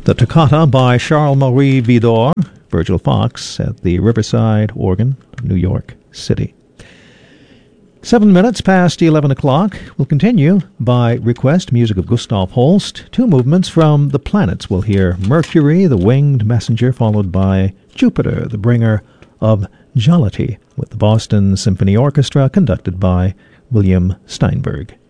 The Toccata by Charles-Marie Widor, Virgil Fox at the Riverside Organ, New York City. 7 minutes past 11 o'clock. We'll continue by request music of Gustav Holst. Two movements from The Planets. We'll hear Mercury, the Winged Messenger, followed by Jupiter, the Bringer of Jollity, with the Boston Symphony Orchestra conducted by William Steinberg.